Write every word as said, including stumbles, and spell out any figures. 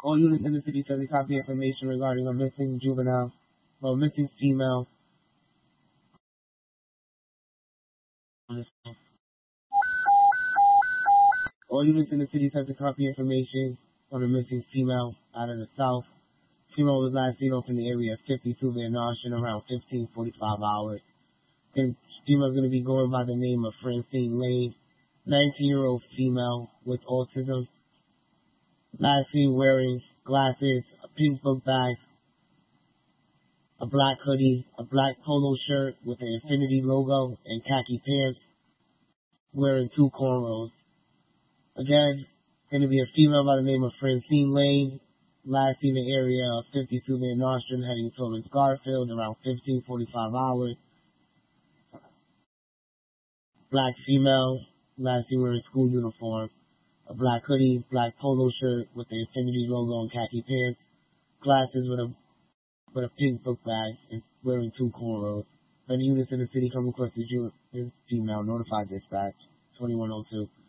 All units in the city send a copy of information regarding a missing juvenile or missing female. All units in the city send a copy of information on a missing female out of the south. Female was last seen off in the area of fifty-two Van Nostrand around fifteen forty-five hours. And female is going to be going by the name of Francine Lane, nineteen-year-old female with autism. Last seen wearing glasses, a pink book bag, a black hoodie, a black polo shirt with the Infinity logo, and khaki pants, wearing two cornrows. Again, going to be a female by the name of Francine Lane, last seen in the area of fifty-two Van Nostrand, heading towards Garfield around fifteen forty-five hours. Black female, last seen wearing school uniform, a black hoodie, black polo shirt with the Infinity logo and khaki pants, glasses with a with a pink book bag, and wearing two cornrows. Any units in the city coming across the Jew is female, notify dispatch twenty-one oh two.